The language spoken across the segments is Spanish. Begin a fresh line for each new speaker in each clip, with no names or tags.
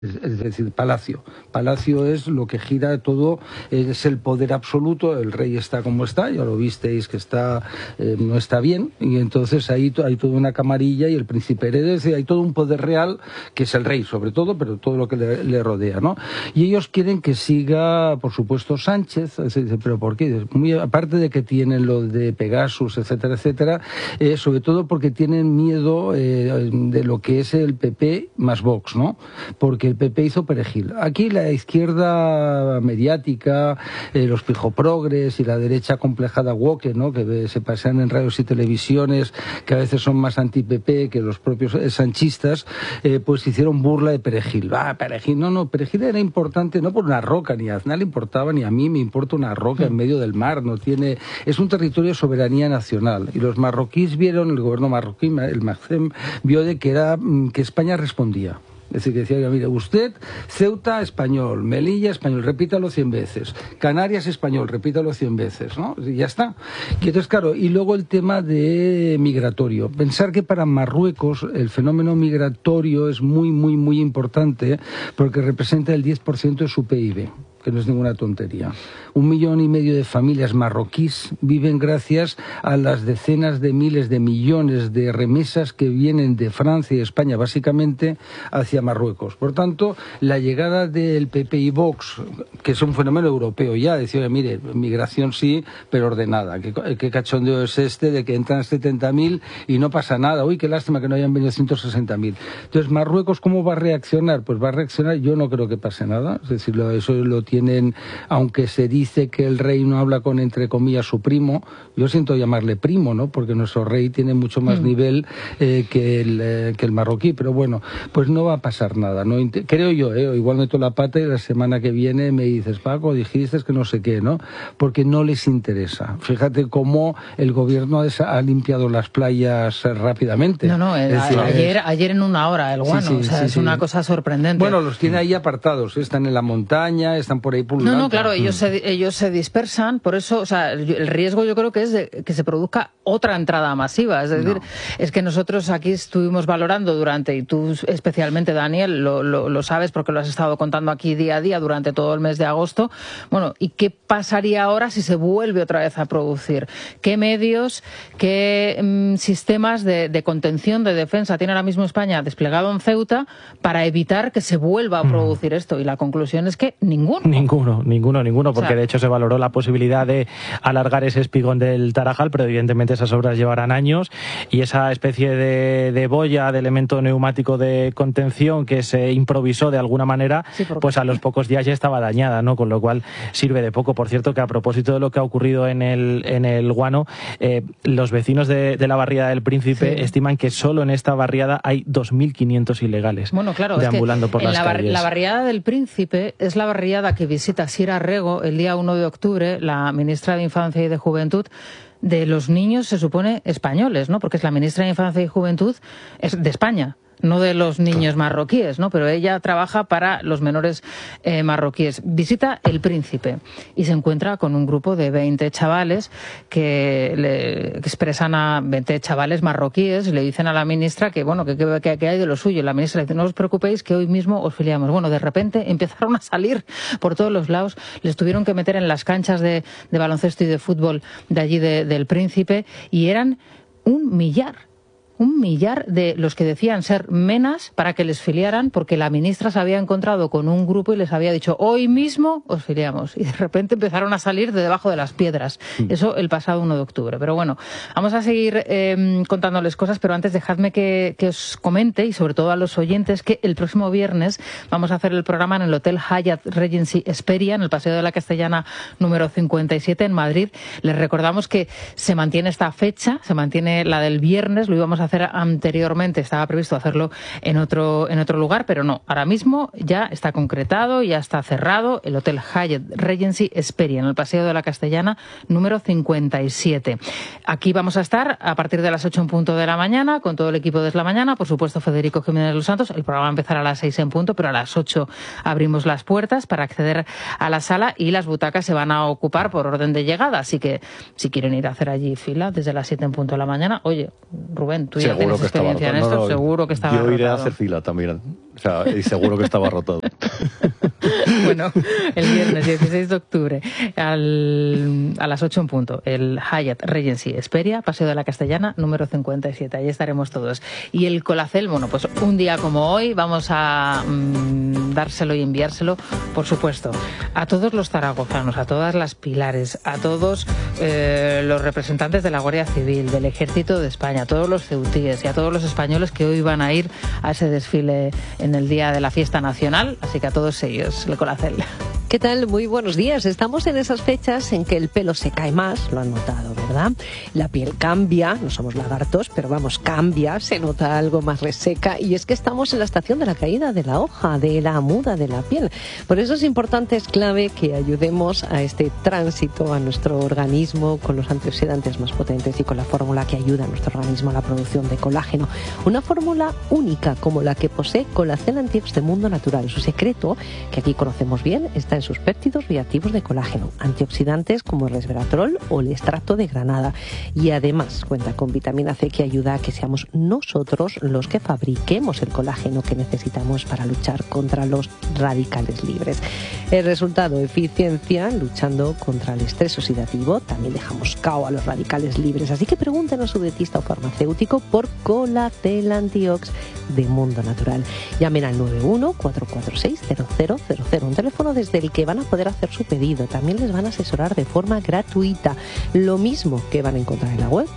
Es decir, Palacio. Palacio es lo que gira todo, es el poder absoluto. El rey está como está, ya lo visteis que está no está bien, y entonces ahí hay toda una camarilla y el príncipe heredero, es decir, hay todo un poder real que es el rey sobre todo, pero todo lo que le rodea, ¿no? Y ellos quieren que siga, por supuesto, Sánchez, pero ¿por qué? Muy aparte de que tienen lo de Pegasus, etcétera, etcétera, sobre todo porque tienen miedo de lo que es el PP más Vox, ¿no? Porque el PP hizo perejil. Aquí la izquierda mediática, los pijoprogres y la derecha complejada woke, ¿no? Que se pasean en radios y televisiones, que a veces son más anti-PP que los propios sanchistas, pues hicieron burla de perejil. Perejil, no, perejil era importante no por una roca, ni a Aznar le importaba, ni a mí me importa una roca en medio del mar, es un territorio de soberanía nacional. Y los marroquíes vieron, el gobierno marroquí, el Maghreb, vio de que España respondía. Es decir, que decía, mire, usted, Ceuta, español, Melilla, español, repítalo 100 veces. Canarias, español, repítalo 100 veces, ¿no? Y ya está. Y entonces, claro, y luego el tema de migratorio. Pensar que para Marruecos el fenómeno migratorio es muy, muy, muy importante porque representa el 10% de su PIB. Que no es ninguna tontería. 1,5 millones de familias marroquíes viven gracias a las decenas de miles de millones de remesas que vienen de Francia y España, básicamente, hacia Marruecos. Por tanto, la llegada del PP y Vox, que es un fenómeno europeo ya, decía, mire, migración sí, pero ordenada. ¿Qué cachondeo es este de que entran 70.000 y no pasa nada? Uy, qué lástima que no hayan venido 160.000. Entonces, Marruecos, ¿cómo va a reaccionar? Pues va a reaccionar, yo no creo que pase nada. Es decir, eso lo tienen, aunque se dice que el rey no habla con, entre comillas, su primo, yo siento llamarle primo, ¿no? Porque nuestro rey tiene mucho más nivel que el marroquí, pero bueno, pues no va a pasar nada, ¿no? Creo yo, igual meto la pata y la semana que viene me dices, Paco, dijiste que no sé qué, ¿no? Porque no les interesa. Fíjate cómo el gobierno ha limpiado las playas rápidamente.
No, ayer en una hora, el Guano, es una cosa sorprendente.
Bueno, los tiene ahí apartados, están en la montaña, están por ahí pululando.
No, claro, ellos se dispersan, por eso, o sea, el riesgo yo creo que es de que se produzca otra entrada masiva. Es decir, es que nosotros aquí estuvimos valorando durante, y tú especialmente, Daniel, lo sabes porque lo has estado contando aquí día a día durante todo el mes de agosto. Bueno, ¿y qué pasaría ahora si se vuelve otra vez a producir? ¿Qué medios, qué sistemas de contención, de defensa tiene ahora mismo España desplegado en Ceuta para evitar que se vuelva a producir esto? Y la conclusión es que ninguno, porque de hecho se valoró la posibilidad de alargar ese espigón del Tarajal, pero evidentemente esas obras llevarán años y esa especie de boya, de elemento neumático de contención que se improvisó de alguna manera, pues a los pocos días ya estaba dañada, ¿no? Con lo cual sirve de poco. Por cierto, que a propósito de lo que ha ocurrido en el Guano, los vecinos de la barriada del Príncipe estiman que solo en esta barriada hay 2.500 ilegales deambulando por las calles. La barriada del Príncipe es la barriada que visita Sira Rego el día 1 de octubre, la ministra de Infancia y de Juventud, de los niños, se supone, españoles, ¿no? Porque es la ministra de Infancia y Juventud es de España, no de los niños marroquíes, ¿no? Pero ella trabaja para los menores marroquíes. Visita el Príncipe y se encuentra con un grupo de 20 chavales que le expresan a 20 chavales marroquíes y le dicen a la ministra que, bueno, que hay de lo suyo. La ministra dice, no os preocupéis que hoy mismo os filiamos. Bueno, de repente empezaron a salir por todos los lados, les tuvieron que meter en las canchas de baloncesto y de fútbol de allí del Príncipe y eran 1 millar de los que decían ser menas para que les filiaran, porque la ministra se había encontrado con un grupo y les había dicho, hoy mismo os filiamos. Y de repente empezaron a salir de debajo de las piedras. Eso el pasado 1 de octubre. Pero bueno, vamos a seguir contándoles cosas, pero antes dejadme que os comente, y sobre todo a los oyentes, que el próximo viernes vamos a hacer el programa en el Hotel Hyatt Regency Hesperia, en el Paseo de la Castellana número 57 en Madrid. Les recordamos que se mantiene esta fecha, se mantiene la del viernes, lo íbamos a hacer anteriormente, estaba previsto hacerlo en otro lugar, pero no, ahora mismo ya está concretado, ya está cerrado el Hotel Hyatt Regency Hesperia en el Paseo de la Castellana número 57. Aquí vamos a estar a partir de las 8 en punto de la mañana con todo el equipo de Es la Mañana, por supuesto Federico Jiménez Los Santos. El programa empezará a las 6 en punto, pero a las 8 abrimos las puertas para acceder a la sala y las butacas se van a ocupar por orden de llegada, así que si quieren ir a hacer allí fila desde las 7 en punto de la mañana, oye, Rubén, tú tú ya tienes experiencia en esto, seguro que estaba
rotado. Yo iré
rotado.
a hacer fila también, o sea, y seguro que estaba rotado.
Bueno, el viernes 16 de octubre a las 8 en punto, el Hyatt Regency Hesperia, Paseo de la Castellana, número 57. Ahí estaremos todos. Y el Colacel, bueno, pues un día como hoy vamos a dárselo y enviárselo, por supuesto, a todos los zaragozanos, a todas las pilares, a todos los representantes de la Guardia Civil, del Ejército de España, a todos los ceutíes y a todos los españoles que hoy van a ir a ese desfile en el día de la fiesta nacional. Así que a todos ellos, el Colacel.
¿Qué tal? Muy buenos días. Estamos en esas fechas en que el pelo se cae más, lo han notado, ¿verdad? La piel cambia, no somos lagartos, pero vamos, cambia, se nota algo más reseca, y es que estamos en la estación de la caída de la hoja, de la muda de la piel. Por eso es importante, es clave que ayudemos a este tránsito a nuestro organismo con los antioxidantes más potentes y con la fórmula que ayuda a nuestro organismo a la producción de colágeno. Una fórmula única como la que posee Colacel Antiox de Mundo Natural. Su secreto, que aquí conocemos bien, está en sus péptidos bioactivos de colágeno, antioxidantes como el resveratrol o el extracto de granada, y además cuenta con vitamina C que ayuda a que seamos nosotros los que fabriquemos el colágeno que necesitamos para luchar contra los radicales libres. El resultado, eficiencia luchando contra el estrés oxidativo. También dejamos cao a los radicales libres, así que pregunten a su dietista o farmacéutico por Colacel Antiox de Mundo Natural. Llamen al 91-446-0000, un teléfono desde el que van a poder hacer su pedido. También les van a asesorar de forma gratuita, lo mismo que van a encontrar en la web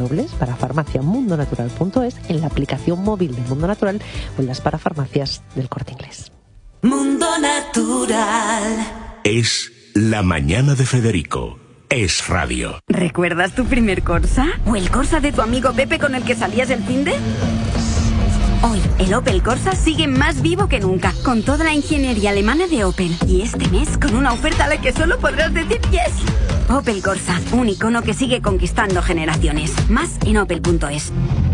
www.parafarmaciamundonatural.es, en la aplicación móvil de Mundo Natural o en las parafarmacias del Corte Inglés.
Mundo Natural.
Es la mañana de Federico. Es radio.
¿Recuerdas tu primer Corsa? ¿O el Corsa de tu amigo Pepe con el que salías el finde? Hoy, el Opel Corsa sigue más vivo que nunca, con toda la ingeniería alemana de Opel. Y este mes, con una oferta a la que solo podrás decir yes. Opel Corsa, un icono que sigue conquistando generaciones. Más en opel.es.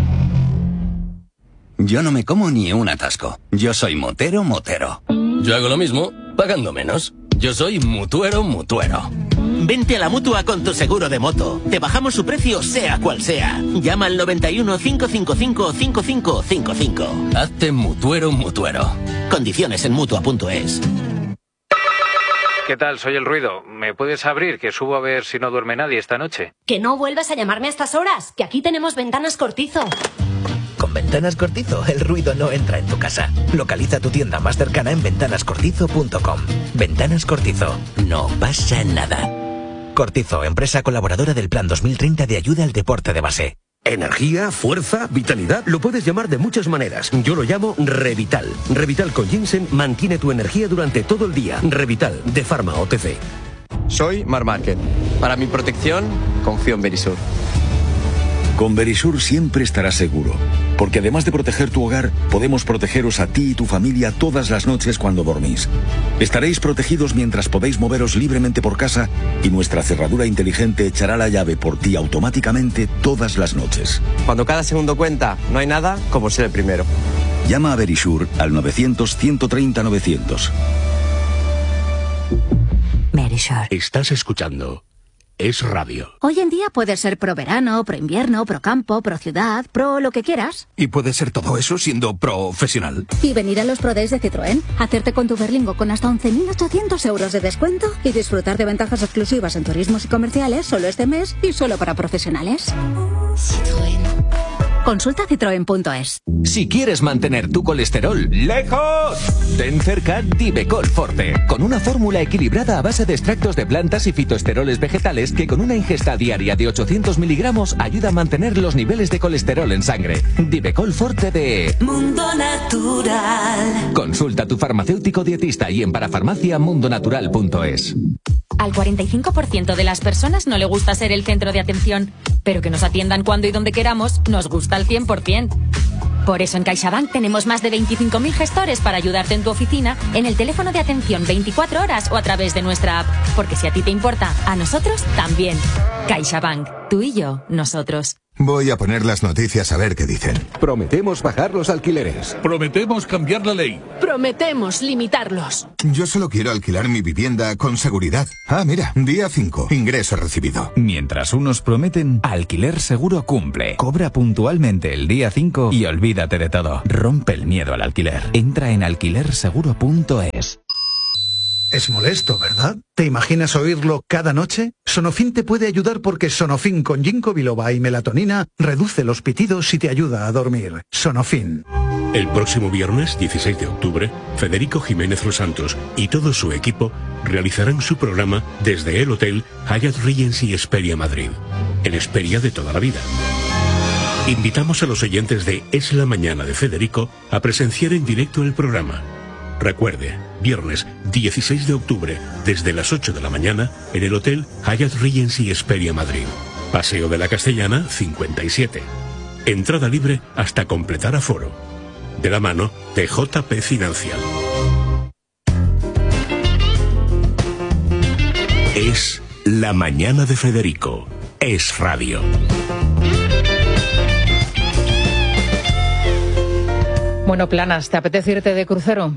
Yo no me como ni un atasco. Yo soy motero.
Yo hago lo mismo, pagando menos. Yo soy mutuero.
Vente a la Mutua con tu seguro de moto. Te bajamos su precio sea cual sea. Llama al 91 555 5555.
Hazte mutuero.
Condiciones en Mutua.es.
¿Qué tal? Soy el Ruido. ¿Me puedes abrir? Que subo a ver si no duerme nadie esta noche.
Que no vuelvas a llamarme a estas horas, que aquí tenemos Ventanas Cortizo.
Con Ventanas Cortizo, el ruido no entra en tu casa. Localiza tu tienda más cercana en ventanascortizo.com. Ventanas Cortizo. No pasa nada. Cortizo, empresa colaboradora del Plan 2030 de ayuda al deporte de base.
Energía, fuerza, vitalidad, lo puedes llamar de muchas maneras. Yo lo llamo Revital. Revital con ginseng mantiene tu energía durante todo el día. Revital, de Pharma OTC.
Soy Mar Márquez. Para mi protección, confío en Verisur.
Con Verisur siempre estarás seguro, porque además de proteger tu hogar, podemos protegeros a ti y tu familia todas las noches cuando dormís. Estaréis protegidos mientras podéis moveros libremente por casa y nuestra cerradura inteligente echará la llave por ti automáticamente todas las noches.
Cuando cada segundo cuenta, no hay nada como ser el primero.
Llama a Verisur al 900-130-900.
Verisur. Estás escuchando Es Radio.
Hoy en día puedes ser pro verano, pro invierno, pro campo, pro ciudad, pro lo que quieras.
Y puedes ser todo eso siendo profesional.
Y venir a los Pro Days de Citroën, hacerte con tu Berlingo con hasta 11.800 euros de descuento y disfrutar de ventajas exclusivas en turismos y comerciales solo este mes y solo para profesionales. Citroën. Consulta citroen.es.
Si quieres mantener tu colesterol lejos, ten cerca Divecol Forte, con una fórmula equilibrada a base de extractos de plantas y fitoesteroles vegetales que con una ingesta diaria de 800 miligramos ayuda a mantener los niveles de colesterol en sangre. Divecol Forte de
Mundo Natural.
Consulta a tu farmacéutico dietista y en parafarmaciamundonatural.es.
Al 45% de las personas no le gusta ser el centro de atención, pero que nos atiendan cuando y donde queramos nos gusta al 100%. Por eso en CaixaBank tenemos más de 25.000 gestores para ayudarte en tu oficina, en el teléfono de atención 24 horas o a través de nuestra app. Porque si a ti te importa, a nosotros también. CaixaBank. Tú y yo, nosotros.
Voy a poner las noticias a ver qué dicen.
Prometemos bajar los alquileres.
Prometemos cambiar la ley.
Prometemos limitarlos.
Yo solo quiero alquilar mi vivienda con seguridad. Ah, mira, día 5, ingreso recibido.
Mientras unos prometen, Alquiler Seguro cumple. Cobra puntualmente el día 5 y olvídate de todo. Rompe el miedo al alquiler. Entra en alquilerseguro.es.
Es molesto, ¿verdad? ¿Te imaginas oírlo cada noche? Sonofin te puede ayudar porque Sonofin con ginkgo biloba y melatonina reduce los pitidos y te ayuda a dormir. Sonofin.
El próximo viernes, 16 de octubre, Federico Jiménez Los Santos y todo su equipo realizarán su programa desde el Hotel Hyatt Regency Hesperia Madrid, en Hesperia de toda la vida. Invitamos a los oyentes de Es la Mañana de Federico a presenciar en directo el programa. Recuerde, viernes 16 de octubre, desde las 8 de la mañana, en el Hotel Hyatt Regency Hesperia Madrid. Paseo de la Castellana, 57. Entrada libre hasta completar aforo. De la mano de JP Financial. Es La Mañana de Federico. Es radio.
Bueno, Planas, ¿te apetece irte de crucero?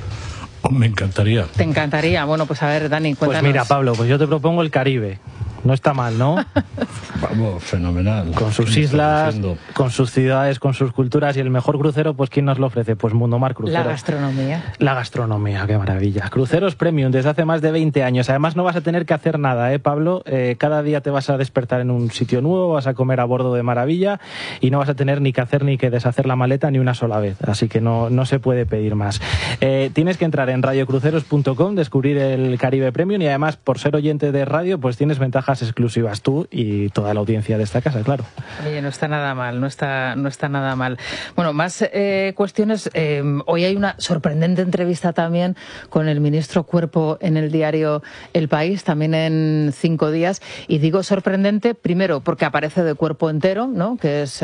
Me encantaría.
Te encantaría. Bueno, pues a ver, Dani, cuéntanos.
Pues mira, Pablo, pues yo te propongo el Caribe. No está mal, ¿no?
Vamos, fenomenal.
Con sus islas, con sus ciudades, con sus culturas, y el mejor crucero, pues ¿quién nos lo ofrece? Pues Mundomar Cruceros.
La gastronomía.
La gastronomía, qué maravilla. Cruceros Premium desde hace más de 20 años. Además no vas a tener que hacer nada, Pablo? Cada día te vas a despertar en un sitio nuevo, vas a comer a bordo de maravilla y no vas a tener ni que hacer ni que deshacer la maleta ni una sola vez. Así que no se puede pedir más. Tienes que entrar en radiocruceros.com, descubrir el Caribe Premium, y además, por ser oyente de radio, pues tienes ventajas exclusivas tú y toda la audiencia de esta casa, claro.
Oye, no está nada mal, no está nada mal. Bueno, más cuestiones. Hoy hay una sorprendente entrevista también con el ministro Cuerpo en el diario El País, también en 5 días. Y digo sorprendente, primero, porque aparece de cuerpo entero, ¿no? Que es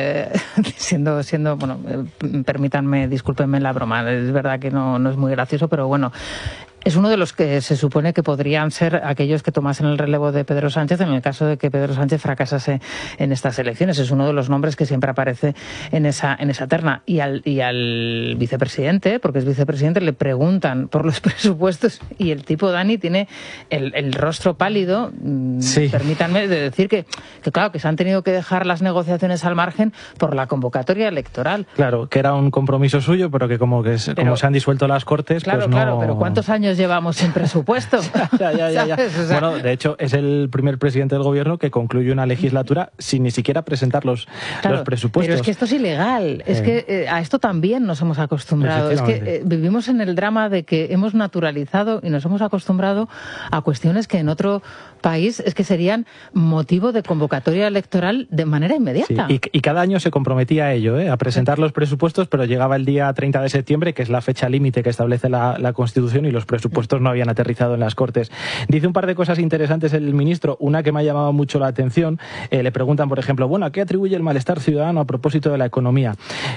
siendo bueno, permítanme, discúlpenme la broma, es verdad que no es muy gracioso, pero bueno. Es uno de los que se supone que podrían ser aquellos que tomasen el relevo de Pedro Sánchez en el caso de que Pedro Sánchez fracasase en estas elecciones. Es uno de los nombres que siempre aparece en esa terna. Y al vicepresidente, porque es vicepresidente, le preguntan por los presupuestos y el tipo, Dani, tiene el rostro pálido. Sí. Permítanme de decir que claro, que se han tenido que dejar las negociaciones al margen por la convocatoria electoral.
Claro, que era un compromiso suyo, pero que como se han disuelto las Cortes,
claro,
pues no...
Claro, pero ¿cuántos años llevamos sin presupuesto?
Ya. O sea... Bueno, de hecho, es el primer presidente del gobierno que concluye una legislatura sin ni siquiera presentar los presupuestos.
Pero es que esto es ilegal. Es que a esto también nos hemos acostumbrado. Es que vivimos en el drama de que hemos naturalizado y nos hemos acostumbrado a cuestiones que en otro país es que serían motivo de convocatoria electoral de manera inmediata.
Sí, y cada año se comprometía a ello, a presentar los presupuestos, pero llegaba el día 30 de septiembre, que es la fecha límite que establece la Constitución, y los presupuestos no habían aterrizado en las Cortes. Dice un par de cosas interesantes el ministro, una que me ha llamado mucho la atención. Le preguntan, por ejemplo, ¿a qué atribuye el malestar ciudadano a propósito de la economía?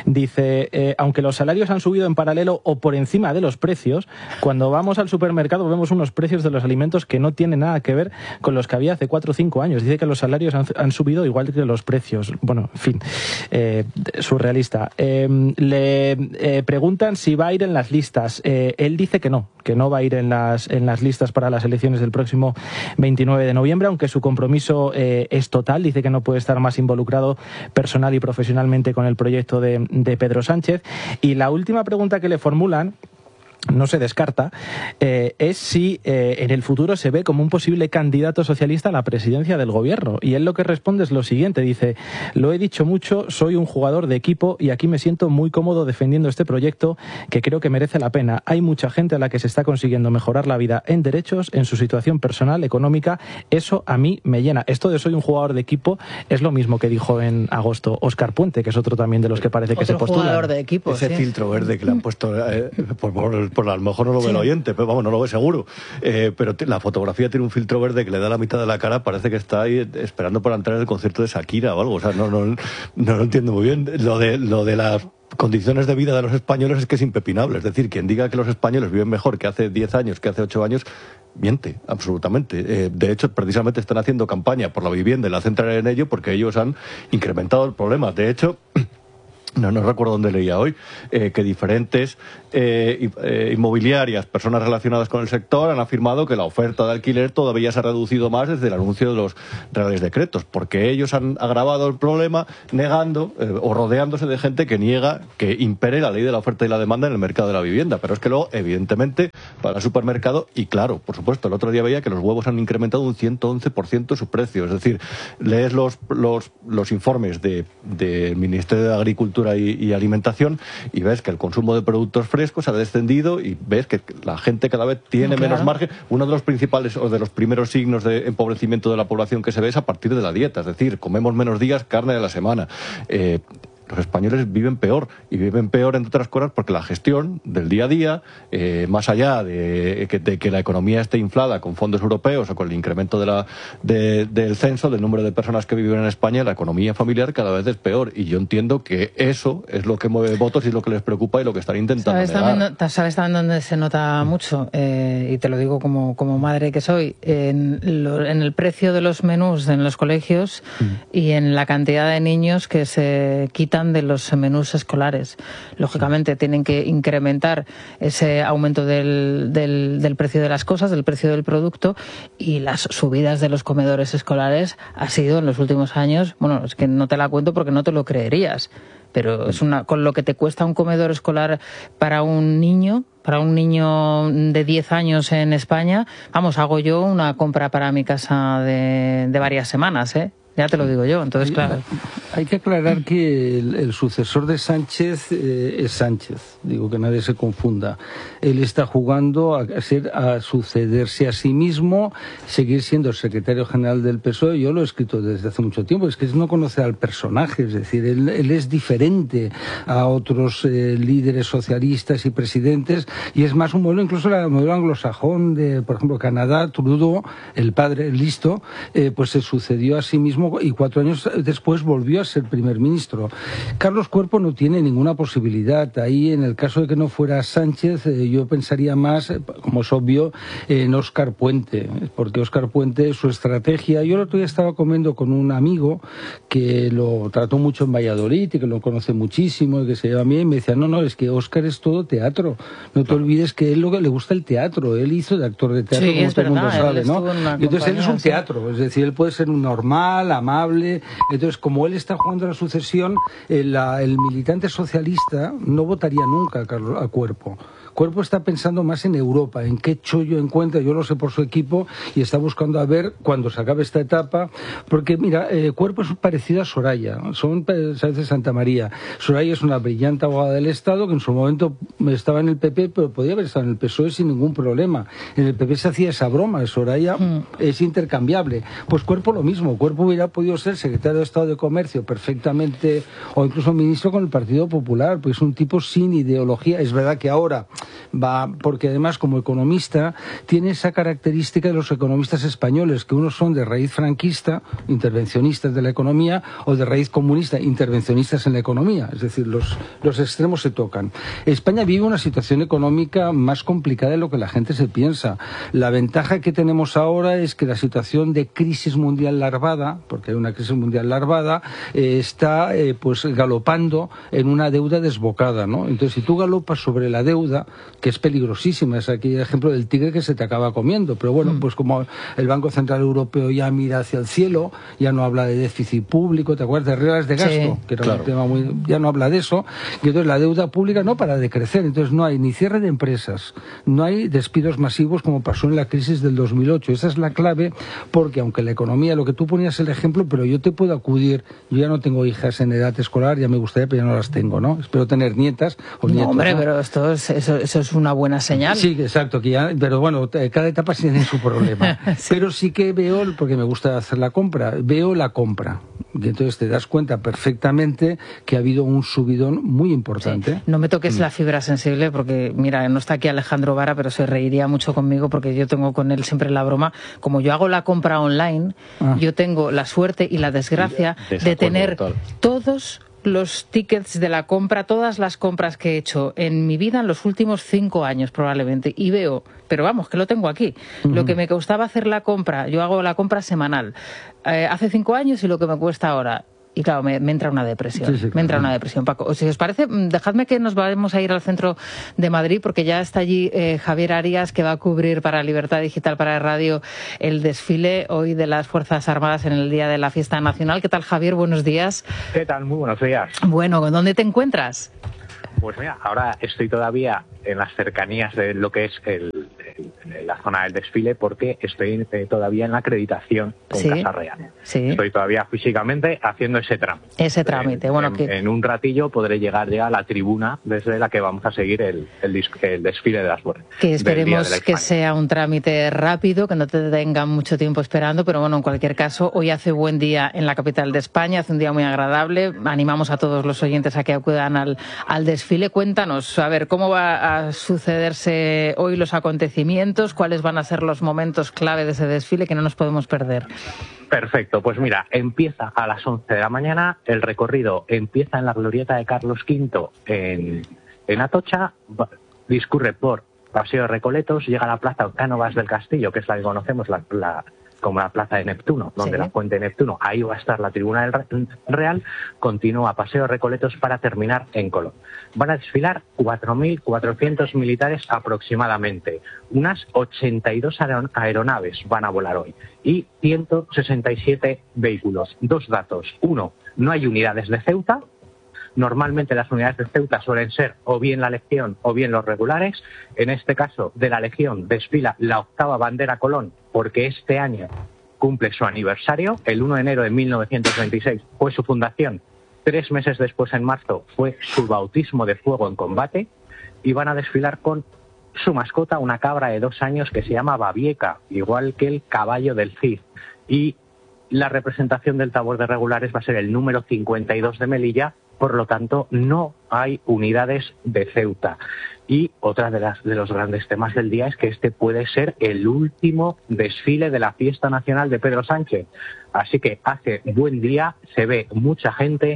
Dice, aunque los salarios han subido en paralelo o por encima de los precios, cuando vamos al supermercado vemos unos precios de los alimentos que no tienen nada que ver con los que había hace 4 o 5 años. Dice que los salarios han subido igual que los precios. Bueno, en fin, surrealista. Le preguntan si va a ir en las listas. Él dice que no va a ir en las listas para las elecciones del próximo 29 de noviembre, aunque su compromiso es total. Dice que no puede estar más involucrado personal y profesionalmente con el proyecto de Pedro Sánchez. Y la última pregunta que le formulan, no se descarta, es si en el futuro se ve como un posible candidato socialista a la presidencia del gobierno. Y él lo que responde es lo siguiente, dice: lo he dicho mucho, soy un jugador de equipo y aquí me siento muy cómodo defendiendo este proyecto que creo que merece la pena. Hay mucha gente a la que se está consiguiendo mejorar la vida en derechos, en su situación personal, económica. Eso a mí me llena. Esto de soy un jugador de equipo es lo mismo que dijo en agosto Óscar Puente, que es otro también de los que parece que se postula.
Jugador de equipo,
ese filtro verde que le han puesto por a lo mejor no lo ve el oyente, pero vamos, no lo ve seguro. Pero la fotografía tiene un filtro verde que le da la mitad de la cara, parece que está ahí esperando para entrar en el concierto de Shakira o algo. O sea, no lo entiendo muy bien. Lo de las condiciones de vida de los españoles es que es impepinable. Es decir, quien diga que los españoles viven mejor que hace 10 años, que hace 8 años, miente, absolutamente. De hecho, precisamente están haciendo campaña por la vivienda y la centraré en ello porque ellos han incrementado el problema. De hecho, no recuerdo dónde leía hoy, que diferentes inmobiliarias, personas relacionadas con el sector, han afirmado que la oferta de alquiler todavía se ha reducido más desde el anuncio de los reales decretos, porque ellos han agravado el problema negando o rodeándose de gente que niega que impere la ley de la oferta y la demanda en el mercado de la vivienda. Pero es que luego, evidentemente, para el supermercado, y claro, por supuesto, el otro día veía que los huevos han incrementado un 111% su precio. Es decir, lees los informes del Ministerio de Agricultura y Alimentación y ves que el consumo de productos frescos ha descendido y ves que la gente cada vez tiene menos margen. Uno de los principales o de los primeros signos de empobrecimiento de la población que se ve es a partir de la dieta, es decir, comemos menos días carne de la semana. Los españoles viven peor, y viven peor, entre otras cosas, porque la gestión del día a día, más allá de que la economía esté inflada con fondos europeos o con el incremento del censo, del número de personas que viven en España, la economía familiar cada vez es peor. Y yo entiendo que eso es lo que mueve votos y es lo que les preocupa y lo que están intentando negar.
¿Sabes también dónde se nota mucho? Y te lo digo como madre que soy, en el precio de los menús en los colegios y en la cantidad de niños que se quitan de los menús escolares. Lógicamente tienen que incrementar ese aumento del precio de las cosas, del precio del producto, y las subidas de los comedores escolares ha sido en los últimos años, bueno, es que no te la cuento porque no te lo creerías, pero es con lo que te cuesta un comedor escolar para un niño de 10 años en España, vamos, hago yo una compra para mi casa de varias semanas, ya te lo digo yo. Entonces, claro.
Hay que aclarar que el sucesor de Sánchez es Sánchez. Digo, que nadie se confunda. Él está jugando a sucederse a sí mismo, seguir siendo el secretario general del PSOE. Yo lo he escrito desde hace mucho tiempo. Es que no conoce al personaje. Es decir, él es diferente a otros líderes socialistas y presidentes. Y es más un modelo, incluso el modelo anglosajón de, por ejemplo, Canadá. Trudeau, el padre, el listo, pues se sucedió a sí mismo y 4 años después volvió a ser primer ministro. Carlos Cuerpo no tiene ninguna posibilidad. Ahí, en el caso de que no fuera Sánchez, yo pensaría más, como es obvio, en Óscar Puente, porque Óscar Puente, su estrategia... Yo el otro día estaba comiendo con un amigo que lo trató mucho en Valladolid y que lo conoce muchísimo y que se lleva bien, y me decía, no, es que Óscar es todo teatro. No te olvides que a él le gusta el teatro. Él hizo de actor de teatro, como todo el mundo sabe, ¿no? Y entonces él es un teatro, es decir, él puede ser un normal, amable. Entonces, como él está jugando a la sucesión, el militante socialista no votaría nunca a Cuerpo. Cuerpo está pensando más en Europa, en qué chollo encuentra, yo lo sé por su equipo, y está buscando a ver cuando se acabe esta etapa, porque mira, Cuerpo es parecido a Soraya, son ¿sabes? De Santa María. Soraya es una brillante abogada del Estado que en su momento estaba en el PP, pero podía haber estado en el PSOE sin ningún problema. En el PP se hacía esa broma, Soraya es intercambiable. Pues Cuerpo lo mismo, Cuerpo hubiera podido ser secretario de Estado de Comercio perfectamente, o incluso ministro con el Partido Popular, pues es un tipo sin ideología. Es verdad que ahora va, porque además como economista tiene esa característica de los economistas españoles, que unos son de raíz franquista, intervencionistas de la economía, o de raíz comunista, intervencionistas en la economía, es decir, los extremos se tocan. España vive una situación económica más complicada de lo que la gente se piensa. La ventaja que tenemos ahora es que la situación de crisis mundial larvada, porque hay una crisis mundial larvada, está pues galopando en una deuda desbocada, ¿no? Entonces, si tú galopas sobre la deuda, que es peligrosísima, es aquí el ejemplo del tigre que se te acaba comiendo, pero bueno, pues como el Banco Central Europeo ya mira hacia el cielo, ya no habla de déficit público, ¿te acuerdas de reglas de gasto? Que era un tema ya no habla de eso, y entonces la deuda pública no para de crecer, entonces no hay ni cierre de empresas, no hay despidos masivos como pasó en la crisis del 2008, esa es la clave, porque aunque la economía, lo que tú ponías el ejemplo, pero yo te puedo acudir, yo ya no tengo hijas en edad escolar, ya me gustaría, pero ya no las tengo, ¿no? Espero tener nietas o nietos. No,
hombre, ¿no? Pero eso es una buena señal.
Sí, exacto, pero bueno, cada etapa tiene su problema. Sí. Pero sí que veo, porque me gusta hacer la compra, veo la compra. Y entonces te das cuenta perfectamente que ha habido un subidón muy importante.
Sí. No me toques la fibra sensible porque, mira, no está aquí Alejandro Vara, pero se reiría mucho conmigo porque yo tengo con él siempre la broma. Como yo hago la compra online, yo tengo la suerte y la desgracia de tener todos los tickets de la compra, todas las compras que he hecho en mi vida en los últimos 5 años probablemente, y veo, pero vamos, que lo tengo aquí, lo que me costaba hacer la compra, yo hago la compra semanal, hace 5 años y lo que me cuesta ahora. Y claro, me entra una depresión, me entra una depresión, Paco. Si os parece, dejadme que nos vayamos a ir al centro de Madrid, porque ya está allí Javier Arias, que va a cubrir para Libertad Digital, para Radio, el desfile hoy de las Fuerzas Armadas en el Día de la Fiesta Nacional. ¿Qué tal, Javier? Buenos días.
¿Qué tal? Muy buenos días.
Bueno, ¿dónde te encuentras?
Pues mira, ahora estoy todavía en las cercanías de lo que es la zona del desfile, porque estoy todavía en la acreditación con Casa Real.
Sí.
Estoy todavía físicamente haciendo ese trámite.
Ese trámite,
En un ratillo podré llegar ya a la tribuna desde la que vamos a seguir el desfile de las fuerzas.
Que esperemos que sea un trámite rápido, que no te tengan mucho tiempo esperando, pero bueno, en cualquier caso, hoy hace buen día en la capital de España, hace un día muy agradable. Animamos a todos los oyentes a que acudan al desfile. Cuéntanos, a ver, ¿cómo va a sucederse hoy los acontecimientos? ¿Cuáles van a ser los momentos clave de ese desfile que no nos podemos perder?
Perfecto, pues mira, empieza a las 11 de la mañana, el recorrido empieza en la glorieta de Carlos V en Atocha, discurre por Paseo de Recoletos, llega a la plaza Cánovas del Castillo, que es la que conocemos como la plaza de Neptuno, donde la fuente de Neptuno, ahí va a estar la tribuna del Real, continúa Paseo de Recoletos para terminar en Colón. Van a desfilar 4.400 militares aproximadamente, unas 82 aeronaves van a volar hoy y 167 vehículos. 2 datos. 1, no hay unidades de Ceuta. Normalmente las unidades de Ceuta suelen ser o bien la Legión o bien los regulares. En este caso, de la Legión desfila la 8ª Bandera Colón, porque este año cumple su aniversario. El 1 de enero de 1926 fue su fundación. 3 meses después, en marzo, fue su bautismo de fuego en combate. Y van a desfilar con su mascota, una cabra de 2 años que se llama Babieca, igual que el caballo del Cid. Y la representación del tabor de regulares va a ser el número 52 de Melilla. Por lo tanto, no hay unidades de Ceuta. Y otra de los grandes temas del día es que este puede ser el último desfile de la fiesta nacional de Pedro Sánchez. Así que hace buen día, se ve mucha gente.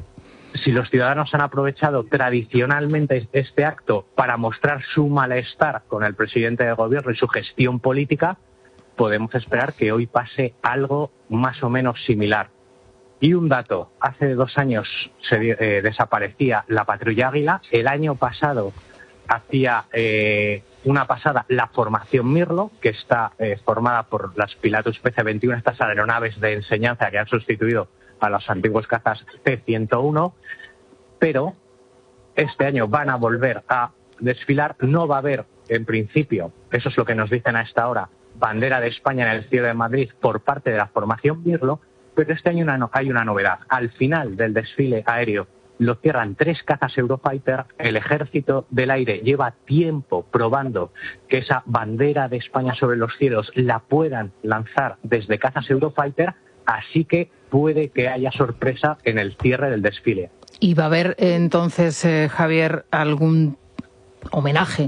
Si los ciudadanos han aprovechado tradicionalmente este acto para mostrar su malestar con el presidente del gobierno y su gestión política, podemos esperar que hoy pase algo más o menos similar. Y un dato, hace 2 años desaparecía la Patrulla Águila, el año pasado hacía una pasada la formación Mirlo, que está formada por las Pilatus PC-21, estas aeronaves de enseñanza que han sustituido a los antiguos cazas C-101, pero este año van a volver a desfilar, no va a haber, en principio, eso es lo que nos dicen a esta hora, bandera de España en el cielo de Madrid por parte de la formación Mirlo. Pero este año hay una novedad. Al final del desfile aéreo lo cierran 3 cazas Eurofighter. El Ejército del Aire lleva tiempo probando que esa bandera de España sobre los cielos la puedan lanzar desde cazas Eurofighter, así que puede que haya sorpresa en el cierre del desfile.
¿Y va a haber entonces, Javier, algún homenaje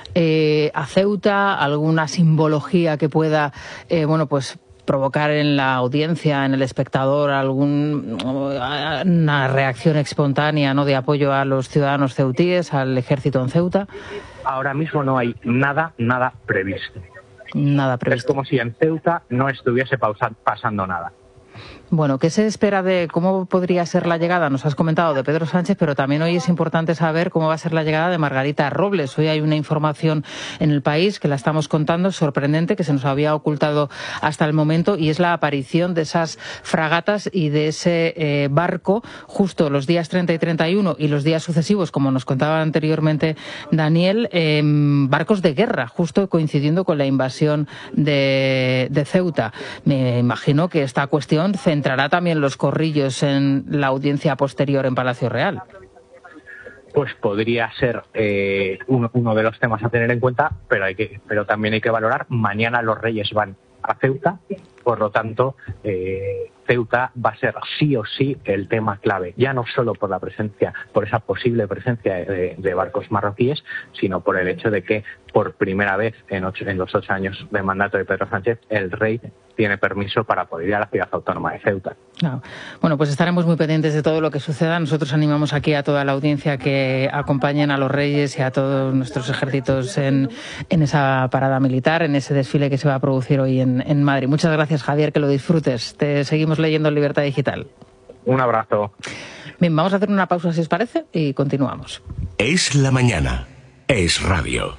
a Ceuta, alguna simbología que pueda, provocar en la audiencia, en el espectador, una reacción espontánea, ¿no?, de apoyo a los ciudadanos ceutíes, al ejército en Ceuta?
Ahora mismo no hay nada previsto.
Nada previsto.
Es como si en Ceuta no estuviese pasando nada.
Bueno, ¿qué se espera de cómo podría ser la llegada? Nos has comentado de Pedro Sánchez, pero también hoy es importante saber cómo va a ser la llegada de Margarita Robles. Hoy hay una información en El País que la estamos contando, sorprendente, que se nos había ocultado hasta el momento, y es la aparición de esas fragatas y de ese barco justo los días 30 y 31 y los días sucesivos, como nos contaba anteriormente Daniel, barcos de guerra, justo coincidiendo con la invasión de Ceuta. Me imagino que esta cuestión centrará también los corrillos en la audiencia posterior en Palacio Real.
Pues podría ser uno de los temas a tener en cuenta, pero también hay que valorar. Mañana los Reyes van a Ceuta Por lo tanto, Ceuta va a ser sí o sí el tema clave, ya no solo por la presencia, por esa posible presencia de barcos marroquíes, sino por el hecho de que por primera vez en los 8 años de mandato de Pedro Sánchez, el rey tiene permiso para poder ir a la ciudad autónoma de Ceuta.
Claro. Bueno, pues estaremos muy pendientes de todo lo que suceda. Nosotros animamos aquí a toda la audiencia que acompañen a los reyes y a todos nuestros ejércitos en esa parada militar, en ese desfile que se va a producir hoy en Madrid. Muchas gracias, Javier, que lo disfrutes. Te seguimos leyendo en Libertad Digital.
Un abrazo.
Bien, vamos a hacer una pausa, si os parece, y continuamos.
Es la mañana. Es radio.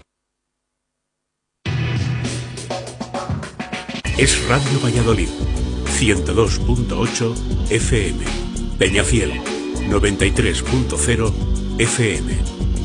Es Radio Valladolid, 102.8 FM, Peñafiel, 93.0 FM.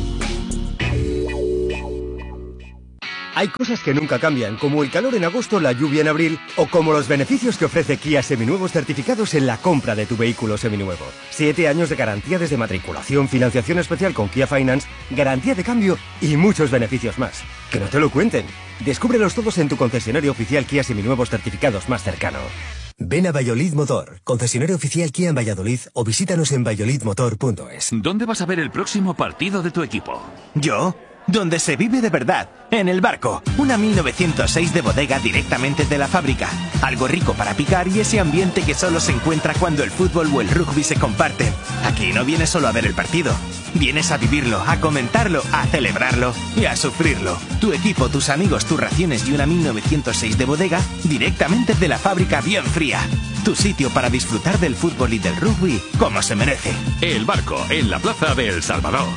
Hay cosas que nunca cambian, como el calor en agosto, la lluvia en abril, o como los beneficios que ofrece Kia Seminuevos certificados en la compra de tu vehículo seminuevo. 7 años de garantía desde matriculación, financiación especial con Kia Finance, garantía de cambio y muchos beneficios más. Que no te lo cuenten. Descúbrelos todos en tu concesionario oficial Kia Seminuevos certificados más cercano. Ven a Valladolid Motor, concesionario oficial Kia en Valladolid, o visítanos en valladolidmotor.es.
¿Dónde vas a ver el próximo partido de tu equipo?
¿Yo? Donde se vive de verdad, en El Barco, una 1906 de bodega directamente de la fábrica. Algo rico para picar y ese ambiente que solo se encuentra cuando el fútbol o el rugby se comparten. Aquí no vienes solo a ver el partido, vienes a vivirlo, a comentarlo, a celebrarlo y a sufrirlo. Tu equipo, tus amigos, tus raciones y una 1906 de bodega directamente de la fábrica bien fría. Tu sitio para disfrutar del fútbol y del rugby como se merece.
El Barco, en la plaza de El Salvador.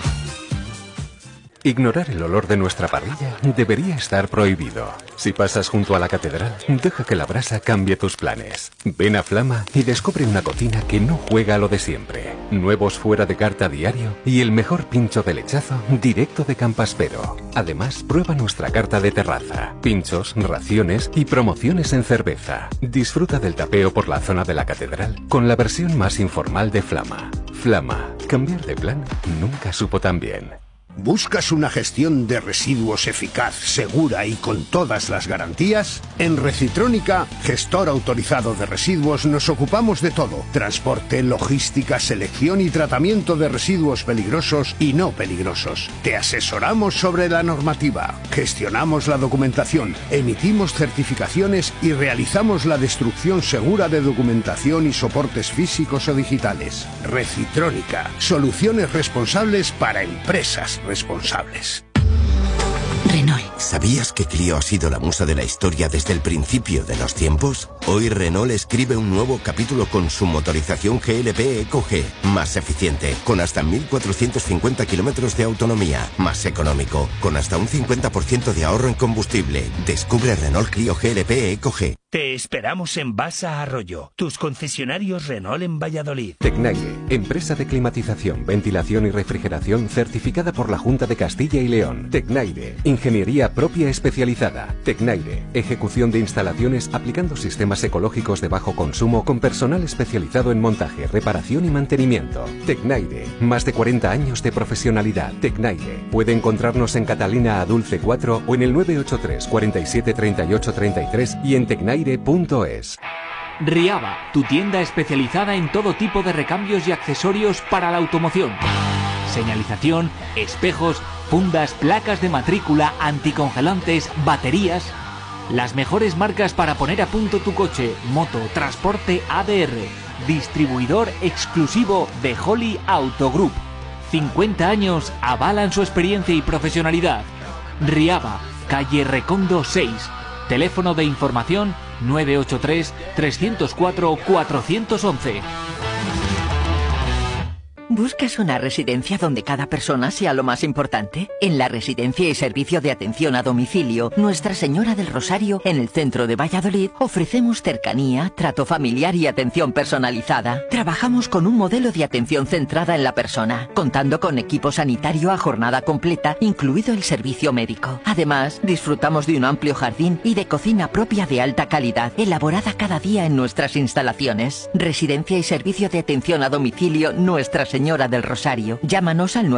Ignorar el olor de nuestra parrilla debería estar prohibido. Si pasas junto a la catedral, deja que la brasa cambie tus planes. Ven a Flama y descubre una cocina que no juega a lo de siempre. Nuevos fuera de carta diario y el mejor pincho de lechazo directo de Campaspero. Además, prueba nuestra carta de terraza, pinchos, raciones y promociones en cerveza. Disfruta del tapeo por la zona de la catedral con la versión más informal de Flama. Flama, cambiar de plan nunca supo tan bien.
¿Buscas una gestión de residuos eficaz, segura y con todas las garantías? En Recitrónica, gestor autorizado de residuos, nos ocupamos de todo: transporte, logística, selección y tratamiento de residuos peligrosos y no peligrosos. Te asesoramos sobre la normativa, gestionamos la documentación, emitimos certificaciones y realizamos la destrucción segura de documentación y soportes físicos o digitales. Recitrónica, soluciones responsables para empresas responsables.
Renault. ¿Sabías que Clio ha sido la musa de la historia desde el principio de los tiempos? Hoy Renault escribe un nuevo capítulo con su motorización GLP EcoG, más eficiente, con hasta 1.450 kilómetros de autonomía, más económico, con hasta un 50% de ahorro en combustible. Descubre Renault Clio GLP EcoG.
Te esperamos en Basa Arroyo, tus concesionarios Renault en Valladolid.
Tecnaire, empresa de climatización, ventilación y refrigeración certificada por la Junta de Castilla y León. Tecnaire, ingeniería propia especializada. Tecnaire, ejecución de instalaciones aplicando sistemas ecológicos de bajo consumo con personal especializado en montaje, reparación y mantenimiento. Tecnaire, más de 40 años de profesionalidad. Tecnaire, puede encontrarnos en Catalina Adulce 4 o en el 983 47 38 33 y en tecnaire.es.
Riaba, tu tienda especializada en todo tipo de recambios y accesorios para la automoción. Señalización, espejos, fundas, placas de matrícula, anticongelantes, baterías. Las mejores marcas para poner a punto tu coche, moto, transporte ADR. Distribuidor exclusivo de Holly Auto Group. 50 años avalan su experiencia y profesionalidad. Riaba, calle Recondo 6. Teléfono de información 983 304 411.
¿Buscas una residencia donde cada persona sea lo más importante? En la Residencia y Servicio de Atención a Domicilio Nuestra Señora del Rosario, en el centro de Valladolid, ofrecemos cercanía, trato familiar y atención personalizada. Trabajamos con un modelo de atención centrada en la persona, contando con equipo sanitario a jornada completa, incluido el servicio médico. Además, disfrutamos de un amplio jardín y de cocina propia de alta calidad, elaborada cada día en nuestras instalaciones. Residencia y Servicio de Atención a Domicilio Nuestra Señora Señora del Rosario. Llámanos al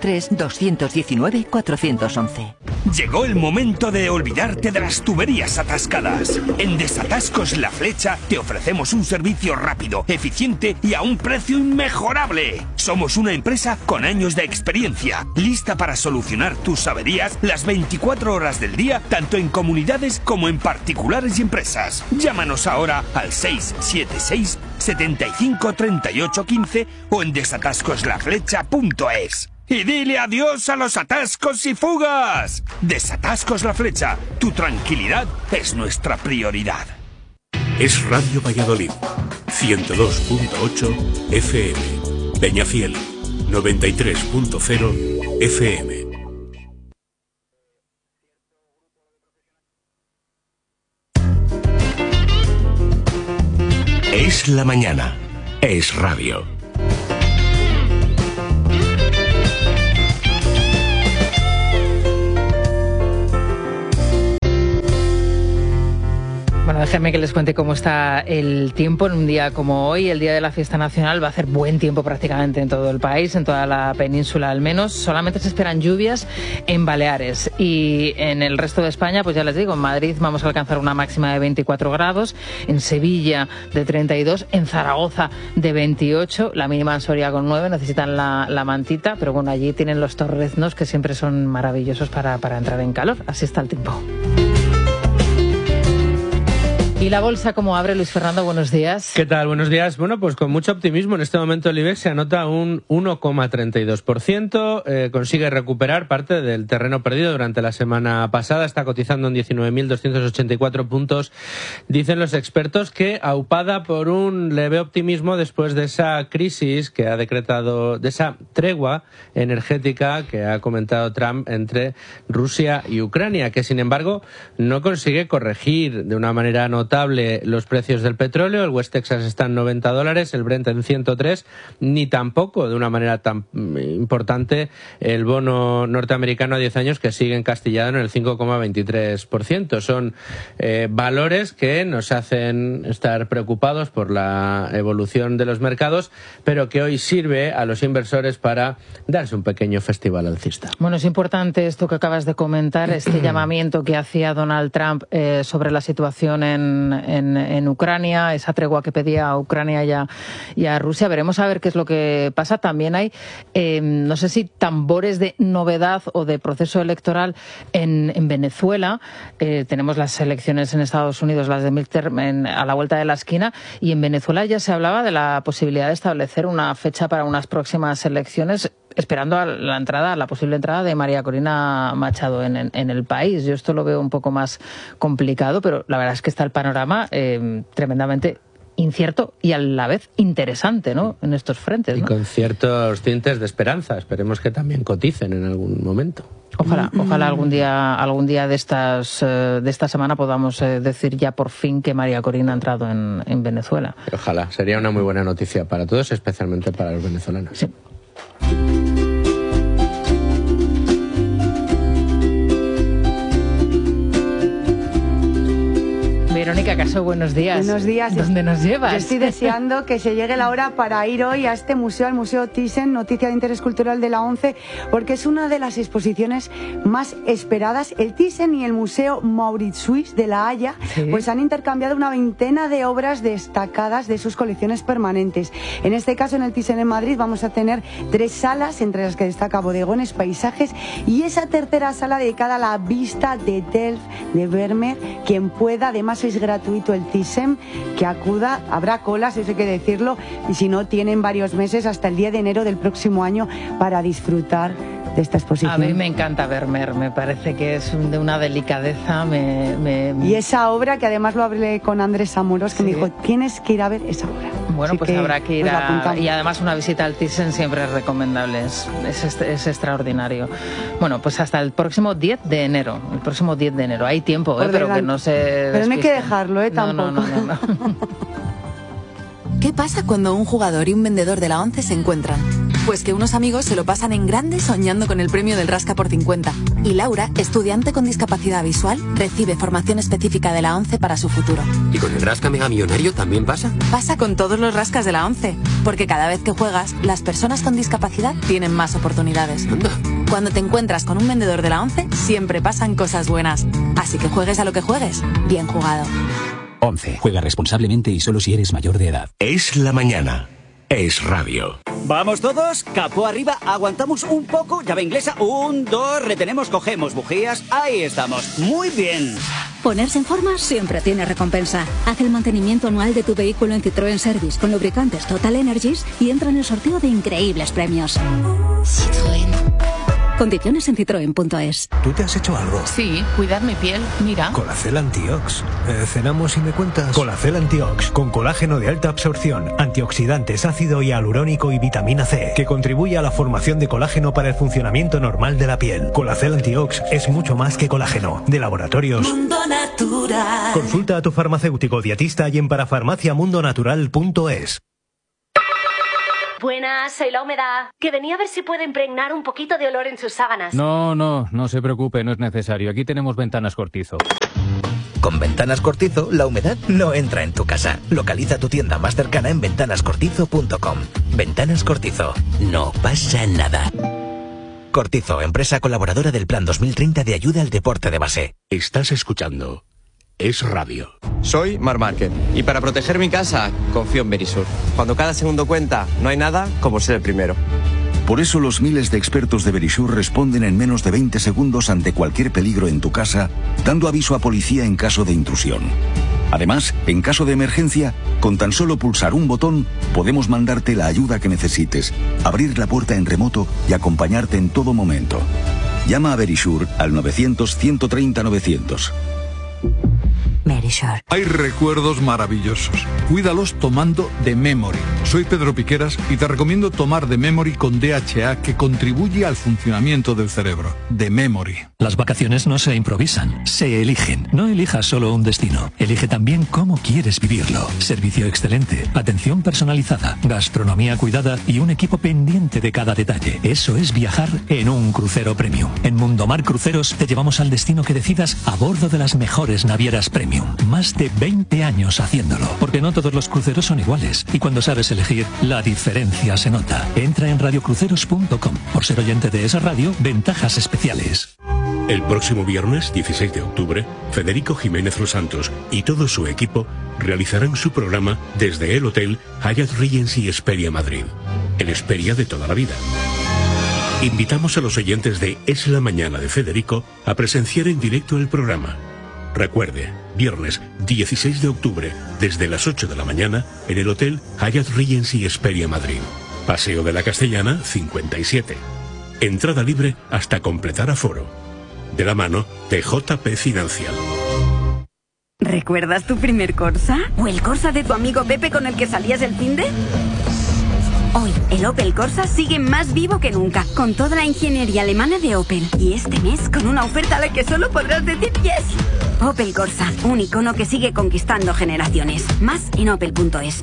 983-219-411.
Llegó el momento de olvidarte de las tuberías atascadas. En Desatascos La Flecha te ofrecemos un servicio rápido, eficiente y a un precio inmejorable. Somos una empresa con años de experiencia, lista para solucionar tus averías las 24 horas del día, tanto en comunidades como en particulares y empresas. Llámanos ahora al 676 75 38 15 o en desatascoslaflecha.es. Y dile adiós a los atascos y fugas. Desatascos La Flecha, tu tranquilidad es nuestra prioridad.
Es Radio Valladolid, 102.8 FM, Peñafiel, 93.0 FM. Es la mañana, es radio.
Bueno, déjenme que les cuente cómo está el tiempo en un día como hoy, el día de la fiesta nacional. Va a hacer buen tiempo prácticamente en todo el país, en toda la península al menos. Solamente se esperan lluvias en Baleares y en el resto de España, pues ya les digo, en Madrid vamos a alcanzar una máxima de 24 grados, en Sevilla de 32, en Zaragoza de 28, la mínima en Soria con 9, necesitan la mantita, pero bueno, allí tienen los torreznos que siempre son maravillosos para entrar en calor. Así está el tiempo. ¿Y la bolsa cómo abre, Luis Fernando? Buenos días.
¿Qué tal? Buenos días. Bueno, pues con mucho optimismo. En este momento el IBEX se anota un 1,32%. Consigue recuperar parte del terreno perdido durante la semana pasada. Está cotizando en 19.284 puntos. Dicen los expertos que aupada por un leve optimismo después de esa crisis que ha decretado, de esa tregua energética que ha comentado Trump entre Rusia y Ucrania, que sin embargo no consigue corregir de una manera notable los precios del petróleo. El West Texas está en $90, el Brent en 103, ni tampoco de una manera tan importante el bono norteamericano a 10 años, que sigue encastillado en el 5,23%. Son valores que nos hacen estar preocupados por la evolución de los mercados, pero que hoy sirve a los inversores para darse un pequeño festival alcista.
Bueno, es importante esto que acabas de comentar, este llamamiento que hacía Donald Trump sobre la situación en Ucrania, esa tregua que pedía a Ucrania y a Rusia. Veremos a ver qué es lo que pasa. También hay, no sé si tambores de novedad o de proceso electoral en Venezuela. Tenemos las elecciones en Estados Unidos, las de midterm, a la vuelta de la esquina, y en Venezuela ya se hablaba de la posibilidad de establecer una fecha para unas próximas elecciones, esperando a la posible entrada de María Corina Machado en el país. Yo esto lo veo un poco más complicado, pero la verdad es que está el panorama tremendamente incierto y a la vez interesante, ¿no?, en estos frentes, ¿no?
Y con ciertos tintes de esperanza. Esperemos que también coticen en algún momento.
Ojalá algún día de esta semana podamos decir ya por fin que María Corina ha entrado en Venezuela.
Ojalá, sería una muy buena noticia para todos, especialmente para los venezolanos.
Sí. Verónica Caso, buenos días.
Buenos días.
¿Dónde nos llevas?
Yo estoy deseando que se llegue la hora para ir hoy a este museo, al Museo Thyssen, noticia de interés cultural de la ONCE, porque es una de las exposiciones más esperadas. El Thyssen y el Museo Mauritshuis de La Haya, ¿sí?, pues han intercambiado una veintena de obras destacadas de sus colecciones permanentes. En este caso, en el Thyssen en Madrid, vamos a tener 3 salas, entre las que destaca bodegones, paisajes, y esa tercera sala dedicada a la vista de Delft, de Vermeer. Quien pueda, además es gratuito el Thyssen, que acuda. Habrá colas, eso hay que decirlo, y si no, tienen varios meses hasta el 10 de enero del próximo año para disfrutar de esta exposición.
A mí me encanta Vermeer, me parece que es de una delicadeza.
Y esa obra, que además lo hablé con Andrés Amoros, que me dijo, tienes que ir a ver esa obra.
Bueno, así pues habrá que ir y además una visita al Thyssen siempre es recomendable, es extraordinario. Bueno, pues hasta el próximo 10 de enero. El próximo 10 de enero. Hay tiempo, pero que no se despisten.
Pero no hay que dejarlo, tampoco.
No.
¿Qué pasa cuando un jugador y un vendedor de la ONCE se encuentran? Pues que unos amigos se lo pasan en grande soñando con el premio del Rasca por 50. Y Laura, estudiante con discapacidad visual, recibe formación específica de la ONCE para su futuro.
¿Y con el Rasca Mega Millonario también pasa?
Pasa con todos los rascas de la ONCE, porque cada vez que juegas, las personas con discapacidad tienen más oportunidades.
Anda.
Cuando te encuentras con un vendedor de la ONCE, siempre pasan cosas buenas. Así que juegues a lo que juegues, bien jugado.
ONCE. Juega responsablemente y solo si eres mayor de edad.
Es la mañana. Es radio.
Vamos todos, capó arriba, aguantamos un poco, llave inglesa, 1, 2, retenemos, cogemos bujías, ahí estamos, muy bien.
Ponerse en forma siempre tiene recompensa. Haz el mantenimiento anual de tu vehículo en Citroën Service con lubricantes Total Energies y entra en el sorteo de increíbles premios. Citroën. Condiciones en citroen.es.
¿Tú te has hecho algo?
Sí, cuidar mi piel, mira.
Colacel Antiox. Cenamos y me cuentas. Colacel Antiox, con colágeno de alta absorción, antioxidantes, ácido hialurónico y vitamina C, que contribuye a la formación de colágeno para el funcionamiento normal de la piel. Colacel Antiox es mucho más que colágeno. De Laboratorios
Mundo Natural.
Consulta a tu farmacéutico dietista y en parafarmaciamundonatural.es.
Buenas, soy la humedad. Que venía a ver si puede impregnar un poquito de olor en sus sábanas.
No se preocupe, no es necesario. Aquí tenemos Ventanas Cortizo.
Con Ventanas Cortizo, la humedad no entra en tu casa. Localiza tu tienda más cercana en ventanascortizo.com. Ventanas Cortizo. No pasa nada. Cortizo, empresa colaboradora del Plan 2030 de ayuda al deporte de base.
Estás escuchando Es Radio.
Soy Marc Márquez y para proteger mi casa confío en Verisur. Cuando cada segundo cuenta, no hay nada como ser el primero.
Por eso los miles de expertos de Verisur responden en menos de 20 segundos ante cualquier peligro en tu casa, dando aviso a policía en caso de intrusión. Además, en caso de emergencia, con tan solo pulsar un botón, podemos mandarte la ayuda que necesites, abrir la puerta en remoto y acompañarte en todo momento. Llama a Verisur al 900-130-900.
Verisur.
Hay recuerdos maravillosos. Cuídalos tomando The Memory. Soy Pedro Piqueras y te recomiendo tomar The Memory con DHA, que contribuye al funcionamiento del cerebro. The Memory.
Las vacaciones no se improvisan, se eligen. No elijas solo un destino, elige también cómo quieres vivirlo. Servicio excelente, atención personalizada, gastronomía cuidada y un equipo pendiente de cada detalle. Eso es viajar en un crucero premium. En Mundomar Cruceros te llevamos al destino que decidas a bordo de las mejores navieras premium. Más de 20 años haciéndolo, porque no todos los cruceros son iguales y cuando sabes elegir, la diferencia se nota. Entra en radiocruceros.com. Por ser oyente de esa radio, ventajas especiales.
El próximo viernes 16 de octubre, Federico Jiménez Los Santos y todo su equipo realizarán su programa desde el Hotel Hyatt Regency Esperia Madrid, el Esperia de toda la vida. Invitamos a los oyentes de Es la Mañana de Federico a presenciar en directo el programa. Recuerde, viernes 16 de octubre, desde las 8 de la mañana, en el Hotel Hyatt Regency Esperia Madrid. Paseo de la Castellana, 57. Entrada libre hasta completar aforo. De la mano de JP Financial.
¿Recuerdas tu primer Corsa? ¿O el Corsa de tu amigo Pepe con el que salías el finde? Hoy, el Opel Corsa sigue más vivo que nunca, con toda la ingeniería alemana de Opel. Y este mes, con una oferta a la que solo podrás decir yes. Opel Corsa, un icono que sigue conquistando generaciones. Más en opel.es.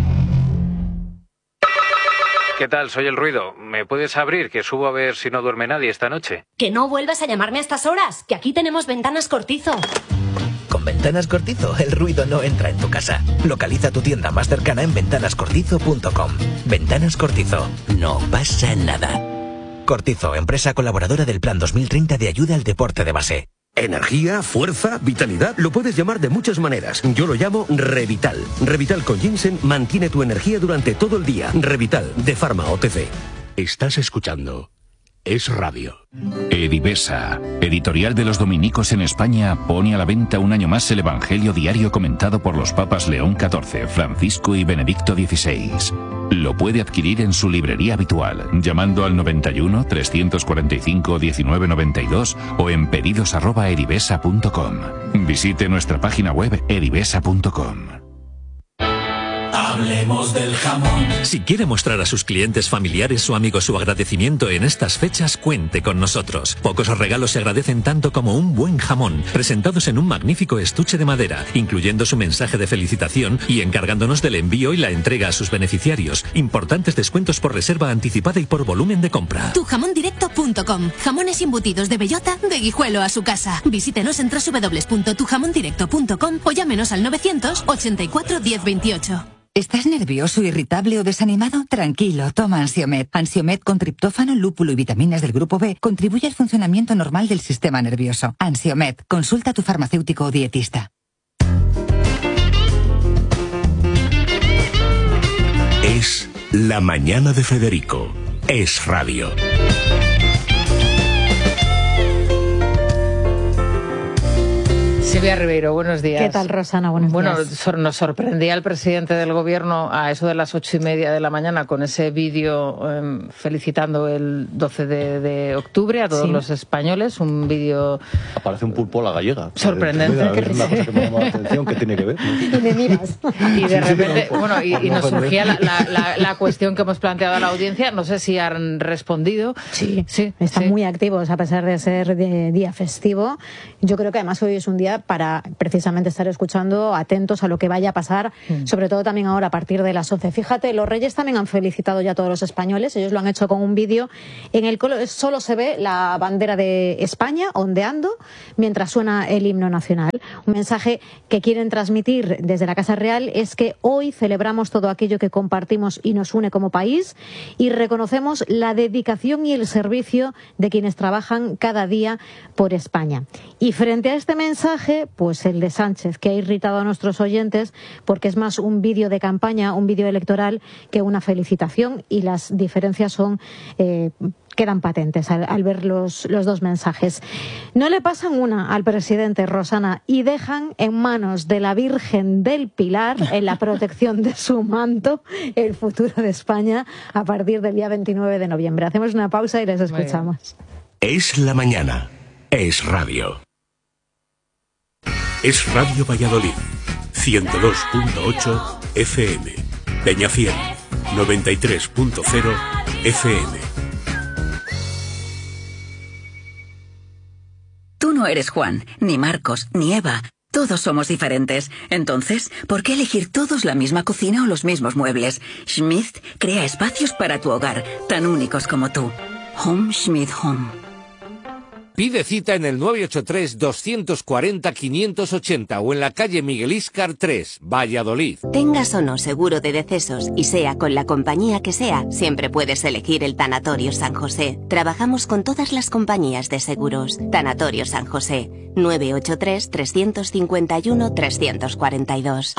¿Qué tal? Soy El Ruido. ¿Me puedes abrir? Que subo a ver si no duerme nadie esta noche.
Que no vuelvas a llamarme a estas horas, que aquí tenemos Ventanas Cortizo.
Con Ventanas Cortizo, el ruido no entra en tu casa. Localiza tu tienda más cercana en ventanascortizo.com. Ventanas Cortizo. No pasa nada. Cortizo, empresa colaboradora del Plan 2030 de ayuda al deporte de base.
Energía, fuerza, vitalidad, lo puedes llamar de muchas maneras. Yo lo llamo Revital. Revital con ginseng mantiene tu energía durante todo el día. Revital, de Pharma OTC.
Estás escuchando Es Radio.
Edivesa, editorial de los dominicos en España, pone a la venta un año más el Evangelio diario comentado por los papas León XIV, Francisco y Benedicto XVI. Lo puede adquirir en su librería habitual, llamando al 91 345 1992 o en pedidos@edivesa.com. Visite nuestra página web edivesa.com.
Hablemos del jamón. Si quiere mostrar a sus clientes, familiares o amigos su agradecimiento en estas fechas, cuente con nosotros. Pocos regalos se agradecen tanto como un buen jamón, presentados en un magnífico estuche de madera, incluyendo su mensaje de felicitación y encargándonos del envío y la entrega a sus beneficiarios. Importantes descuentos por reserva anticipada y por volumen de compra.
Tujamondirecto.com. Jamones embutidos de bellota, de Guijuelo a su casa. Visítenos en www.tujamondirecto.com o llámenos al 984 1028.
¿Estás nervioso, irritable o desanimado? Tranquilo, toma Ansiomed. Ansiomed con triptófano, lúpulo y vitaminas del grupo B contribuye al funcionamiento normal del sistema nervioso. Ansiomed, consulta a tu farmacéutico o dietista.
Es La Mañana de Federico. Es Radio.
Silvia Ribeiro, buenos días.
¿Qué tal, Rosana? Buenos días.
Bueno, nos sorprendía el presidente del Gobierno a eso de las 8:30 de la mañana con ese vídeo felicitando el 12 de octubre a todos los españoles. Un vídeo...
Aparece un pulpo a la gallega.
Sorprendente.
Es una cosa que me llama la atención, que tiene que ver.
Y me miras.
Y de repente, bueno, y nos surgía la cuestión que hemos planteado a la audiencia. No sé si han respondido.
Sí. Están muy activos a pesar de ser de día festivo. Yo creo que además hoy es un día para precisamente estar escuchando, atentos a lo que vaya a pasar, sobre todo también ahora a partir de las 11. Fíjate, los Reyes también han felicitado ya a todos los españoles. Ellos lo han hecho con un vídeo en el que solo se ve la bandera de España ondeando mientras suena el himno nacional. Un mensaje que quieren transmitir desde la Casa Real es que hoy celebramos todo aquello que compartimos y nos une como país y reconocemos la dedicación y el servicio de quienes trabajan cada día por España. Y frente a este mensaje, pues el de Sánchez, que ha irritado a nuestros oyentes porque es más un vídeo de campaña, un vídeo electoral que una felicitación, y las diferencias quedan patentes al ver los dos mensajes. No le pasan una al presidente, Rosana, y dejan en manos de la Virgen del Pilar, en la protección de su manto, el futuro de España a partir del día 29 de noviembre. Hacemos una pausa y les escuchamos.
Es La Mañana. Es Radio. Es Radio Valladolid, 102.8 FM, Peñafiel, 93.0 FM.
Tú no eres Juan, ni Marcos, ni Eva. Todos somos diferentes. Entonces, ¿por qué elegir todos la misma cocina o los mismos muebles? Schmidt crea espacios para tu hogar, tan únicos como tú. Home Schmidt Home.
Pide cita en el 983-240-580 o en la calle Miguel Íscar 3, Valladolid.
Tengas o no seguro de decesos y sea con la compañía que sea, siempre puedes elegir el Tanatorio San José. Trabajamos con todas las compañías de seguros. Tanatorio San José, 983-351-342.